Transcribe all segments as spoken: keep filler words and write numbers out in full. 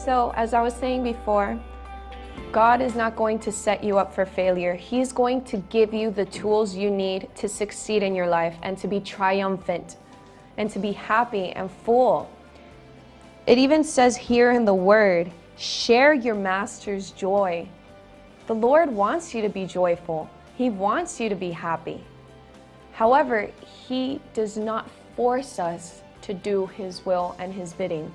So, as I was saying before, God is not going to set you up for failure. He's going to give you the tools you need to succeed in your life and to be triumphant and to be happy and full. It even says here in the word, share your master's joy. The Lord wants you to be joyful. He wants you to be happy. However, He does not force us to do His will and His bidding.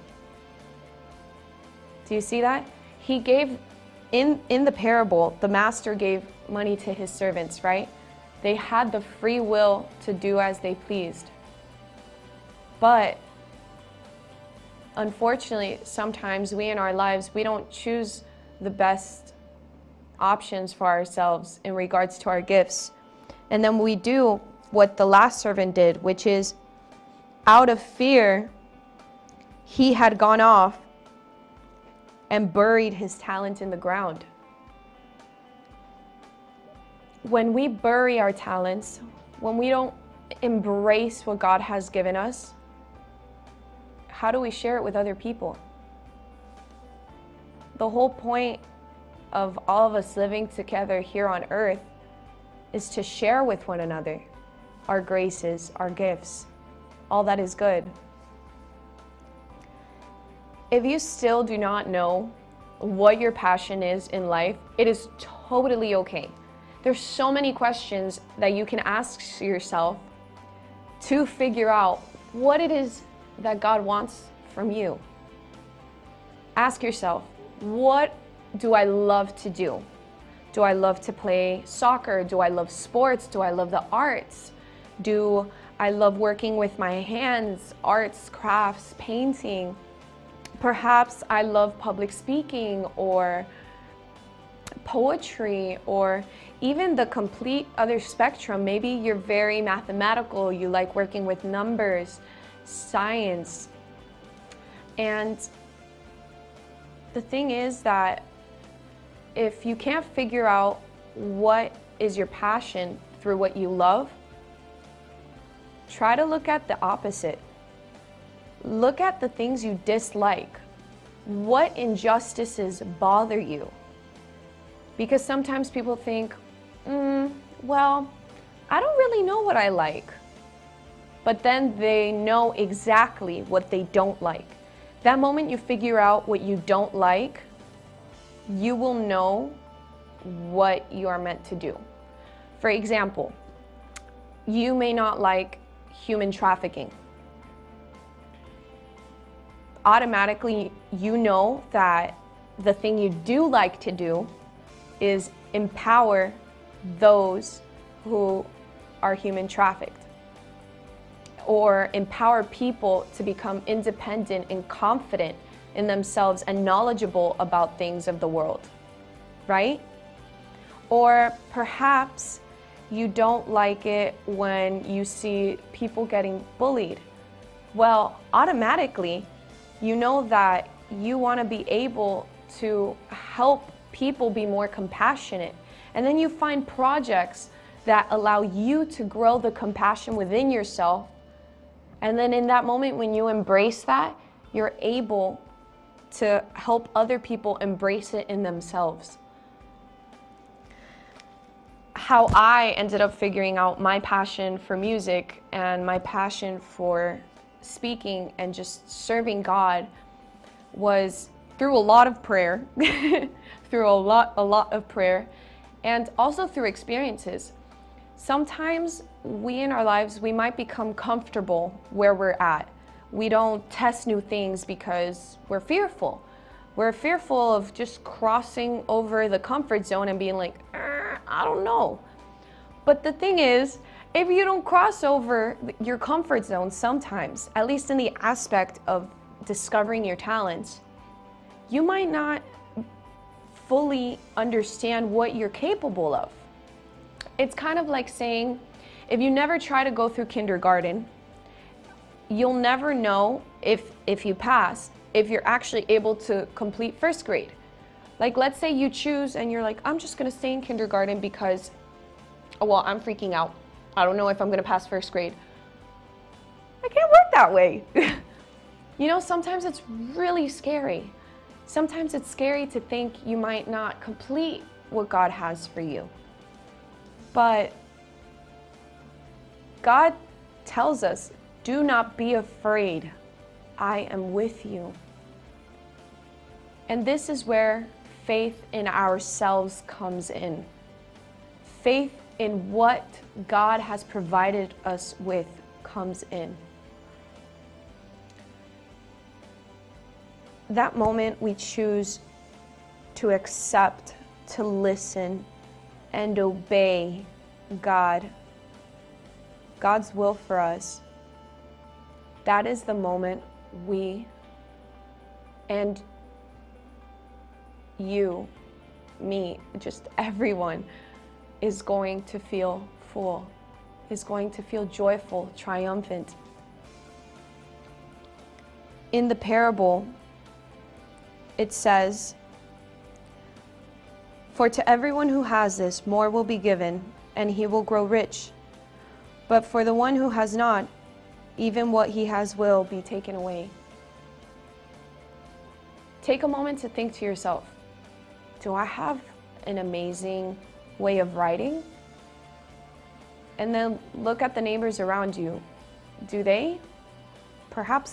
Do you see that? He gave, in, in the parable, the master gave money to his servants, right? They had the free will to do as they pleased. But unfortunately, sometimes we in our lives, we don't choose the best options for ourselves in regards to our gifts. And then we do what the last servant did, which is out of fear, he had gone off and buried his talent in the ground. When we bury our talents, when we don't embrace what God has given us, how do we share it with other people? The whole point of all of us living together here on earth is to share with one another our graces, our gifts, all that is good. If you still do not know what your passion is in life, it is totally okay. There's so many questions that you can ask yourself to figure out what it is that God wants from you. Ask yourself, what do I love to do? Do I love to play soccer? Do I love sports? Do I love the arts? Do I love working with my hands, arts, crafts, painting? Perhaps I love public speaking or poetry, or even the complete other spectrum. Maybe you're very mathematical, you like working with numbers, science. And the thing is that if you can't figure out what is your passion through what you love, try to look at the opposite. Look at the things you dislike. What injustices bother you? Because sometimes people think, mm, well, I don't really know what I like. But then they know exactly what they don't like. That moment you figure out what you don't like, you will know what you are meant to do. For example, you may not like human trafficking. Automatically, you know that the thing you do like to do is empower those who are human trafficked, or empower people to become independent and confident in themselves and knowledgeable about things of the world, right? Or perhaps you don't like it when you see people getting bullied. Well, automatically, you know that you want to be able to help people be more compassionate. And then you find projects that allow you to grow the compassion within yourself. And then in that moment, when you embrace that, you're able to help other people embrace it in themselves. How I ended up figuring out my passion for music and my passion for speaking and just serving God was through a lot of prayer, through a lot, a lot of prayer, and also through experiences. Sometimes we in our lives, we might become comfortable where we're at. We don't test new things because we're fearful. We're fearful of just crossing over the comfort zone and being like, I don't know. But the thing is, if you don't cross over your comfort zone sometimes, at least in the aspect of discovering your talents, you might not fully understand what you're capable of. It's kind of like saying, if you never try to go through kindergarten, you'll never know if, if you pass, if you're actually able to complete first grade. Like, let's say you choose and you're like, I'm just gonna stay in kindergarten because, oh, well, I'm freaking out. I don't know if I'm gonna pass first grade. I can't work that way. You know, sometimes it's really scary. Sometimes it's scary to think you might not complete what God has for you. But God tells us, do not be afraid. I am with you. And this is where faith in ourselves comes in. Faith in what God has provided us with comes in. That moment we choose to accept, to listen, and obey God, God's will for us. That is the moment we and you, me, just everyone is going to feel full, is going to feel joyful, triumphant. In the parable, it says, "For to everyone who has this, more will be given, and he will grow rich. But for the one who has not, even what he has will be taken away." Take a moment to think to yourself, do I have an amazing way of writing? And then look at the neighbors around you. Do they? Perhaps